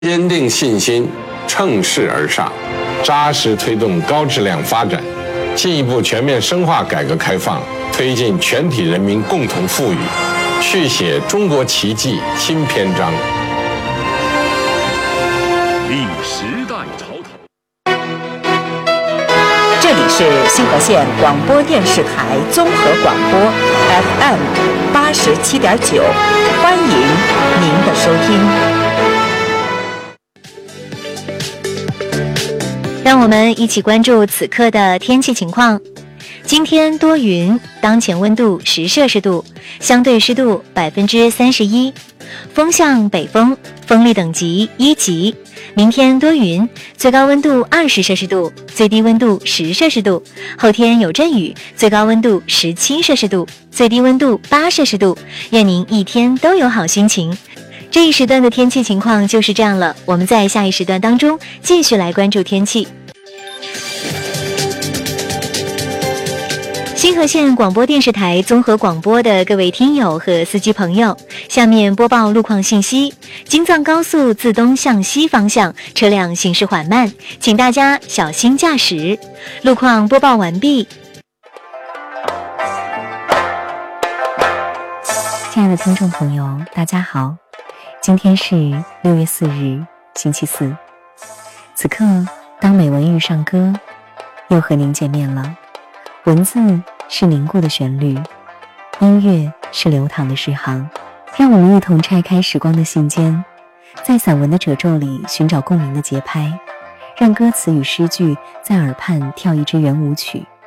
坚定信心，乘势而上，扎实推动高质量发展，进一步全面深化改革开放，推进全体人民共同富裕，续写中国奇迹新篇章。 历时代潮头。 这里是新河县广播电视台综合广播 FM 87.9，欢迎您的收听。 让我们一起关注此刻的天气情况。今天多云，当前温度10摄氏度，相对湿度31%，风向北风，风力等级1级。明天多云，最高温度20摄氏度，最低温度10摄氏度。后天有阵雨，最高温度17摄氏度，最低温度8摄氏度。愿您一天都有好心情。这一时段的天气情况就是这样了，我们在下一时段当中继续来关注天气。新河县广播电视台综合广播的各位听友和司机朋友，下面播报路况信息。京藏高速自东向西方向车辆行驶缓慢，请大家小心驾驶。路况播报完毕。亲爱的听众朋友，大家好，今天是6月4日，星期四。此刻，当美文遇上歌，又和您见面了。文字是凝固的旋律，音乐是流淌的诗行，让我们一同拆开时光的信笺，在散文的褶皱里寻找共鸣的节拍，让歌词与诗句在耳畔跳一支圆舞曲。